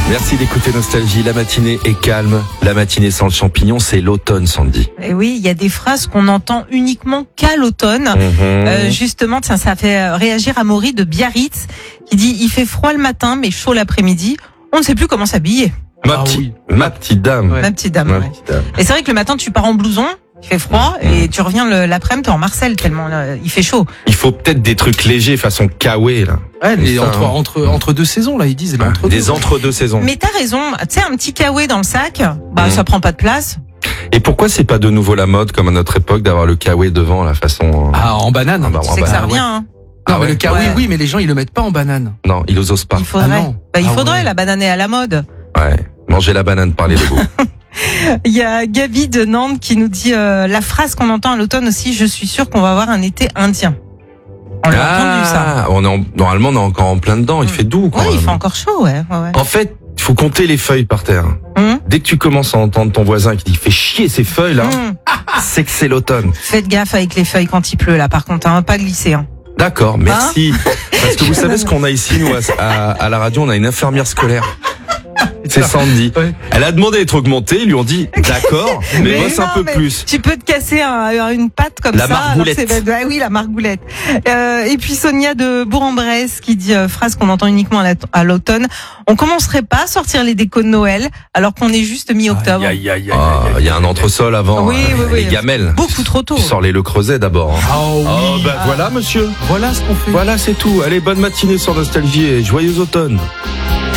Merci d'écouter Nostalgie. La matinée est calme. La matinée sans le champignon, c'est l'automne, Sandy. Et oui, il y a des phrases qu'on entend uniquement qu'à l'automne. Justement, ça fait réagir Amaury de Biarritz qui dit « Il fait froid le matin, mais chaud l'après-midi. On ne sait plus comment s'habiller. » Ma petite dame. Ma petite dame. Ma Ouais. petite dame. Et c'est vrai que le matin, tu pars en blouson, il fait froid, et tu reviens l'après-midi, t'es en Marcel, tellement il fait chaud. Il faut peut-être des trucs légers façon kawaii, là. Ouais, mais Ça, entre deux saisons, là, ils disent. Des entre-deux saisons. Mais t'as raison, tu sais, un petit kawaii dans le sac, ça prend pas de place. Et pourquoi c'est pas de nouveau la mode, comme à notre époque, d'avoir le kawaii devant, la façon... Ah, en banane. Ah bah, Tu sais que ça revient, hein. Non, Ah mais ouais. le kawaii, Ouais. oui, mais les gens, ils le mettent pas en banane. Non, ils osent pas. Il faudrait. Ah non. Il Ah faudrait, ouais. la banane est à la mode. Ouais. Manger la banane, parler de goût. Il y a Gabi de Nantes qui nous dit la phrase qu'on entend à l'automne aussi, je suis sûr qu'on va avoir un été indien. On l'a entendu ça. Normalement, on est encore en plein dedans. Il fait doux, quand Oui, il même. fait encore chaud, ouais. En fait, il faut compter les feuilles par terre. Hum. Dès que tu commences à entendre ton voisin qui dit fait chier ces feuilles là, c'est que c'est l'automne. Faites gaffe avec les feuilles quand il pleut là, par contre, hein, pas glisser. Hein. D'accord, merci. Parce que vous savez ce qu'on a ici, nous, à la radio, on a une infirmière scolaire. C'est Sandy. Ouais. Elle a demandé d'être augmentée, ils lui ont dit d'accord, mais bosse un non, peu mais plus. Tu peux te casser une patte comme La ça. margoulette. Ouais, oui, la margoulette. Et puis Sonia de Bourg-en-Bresse qui dit phrase qu'on entend uniquement à l'automne. On commencerait pas à sortir les décos de Noël alors qu'on est juste mi-octobre. Aïe, aïe, aïe, aïe, Ah, aïe, il y a un entresol avant, Oui, oui, oui. les gamelles. Beaucoup trop tôt. Tu sors les Le Creuset d'abord. hein. Oh, Oh, oui. bah voilà monsieur. Voilà ce qu'on fait. Voilà, c'est tout. Allez, bonne matinée sur Nostalgie et joyeux automne.